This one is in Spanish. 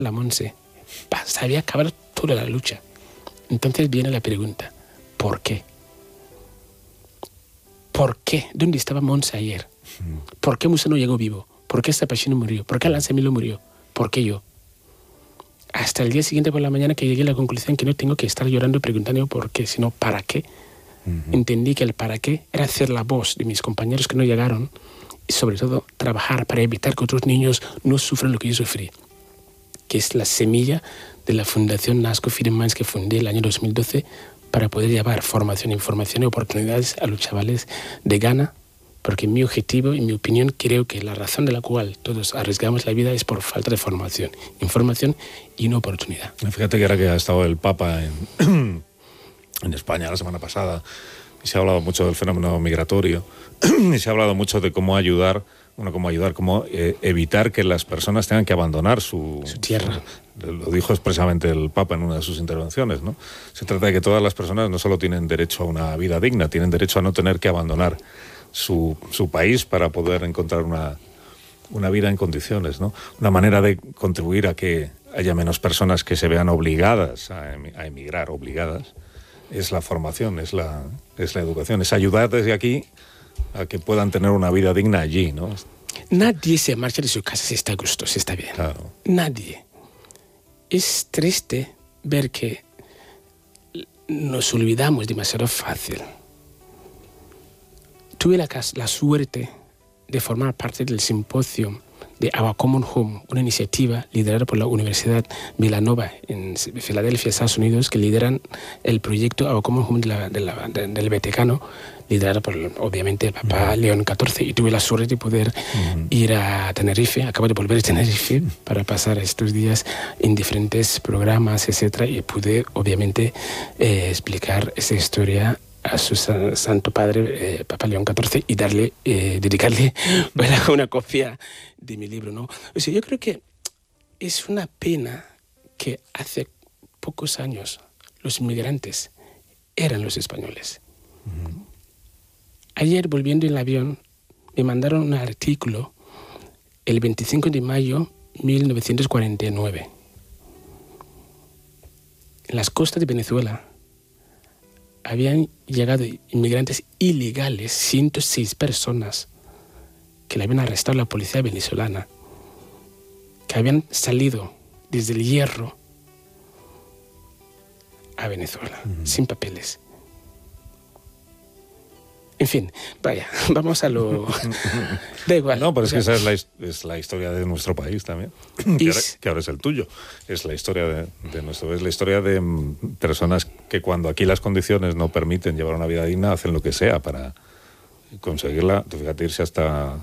la Monse. Se había acabado toda la lucha. Entonces viene la pregunta, ¿por qué? ¿Por qué? ¿Dónde estaba Monse ayer? ¿Por qué Musa no llegó vivo? ¿Por qué Sapachino murió? ¿Por qué Alan Semilo murió? ¿Por qué yo? Hasta el día siguiente por la mañana que llegué a la conclusión que no tengo que estar llorando y preguntando por qué, sino para qué. Entendí que el para qué era hacer la voz de mis compañeros que no llegaron y sobre todo trabajar para evitar que otros niños no sufran lo que yo sufrí, que es la semilla de la Fundación Nasco Freedom Minds que fundé el año 2012 para poder llevar formación, información y oportunidades a los chavales de Ghana, porque mi objetivo y mi opinión creo que la razón de la cual todos arriesgamos la vida es por falta de formación, información y una oportunidad. Fíjate que ahora que ha estado el Papa en España la semana pasada y se ha hablado mucho del fenómeno migratorio y se ha hablado mucho de cómo cómo evitar que las personas tengan que abandonar su tierra. Lo dijo expresamente el Papa en una de sus intervenciones, ¿no? Se trata de que todas las personas no solo tienen derecho a una vida digna, tienen derecho a no tener que abandonar su país para poder encontrar una vida en condiciones, ¿no? Una manera de contribuir a que haya menos personas que se vean obligadas a emigrar, obligadas, es la formación, es la educación, es ayudar desde aquí a que puedan tener una vida digna allí, ¿no? Nadie se marcha de su casa si está a gusto, si está bien. Claro. Nadie. Es triste ver que nos olvidamos demasiado fácil. Tuve la suerte de formar parte del simposio de Our Common Home, una iniciativa liderada por la Universidad Villanova en Filadelfia, Estados Unidos, que lideran el proyecto Our Common Home del Vaticano, liderada por, obviamente, el Papa León XIV, y tuve la suerte de poder ir a Tenerife. Acabo de volver a Tenerife para pasar estos días en diferentes programas, etcétera, y pude, obviamente, explicar esa historia a su Santo Padre, Papa León XIV, y dedicarle una copia de mi libro, ¿no? O sea, yo creo que es una pena que hace pocos años los inmigrantes eran los españoles. Ayer, volviendo en el avión, me mandaron un artículo el 25 de mayo de 1949. En las costas de Venezuela habían llegado inmigrantes ilegales, 106 personas, que le habían arrestado la policía venezolana, que habían salido desde el Hierro a Venezuela, sin papeles. En fin, vaya, vamos a lo... Da igual. No, pero es que esa es la historia de nuestro país también, que ahora es el tuyo. Es la historia de nuestro... Es la historia de personas que cuando aquí las condiciones no permiten llevar una vida digna, hacen lo que sea para conseguirla. Fíjate, irse hasta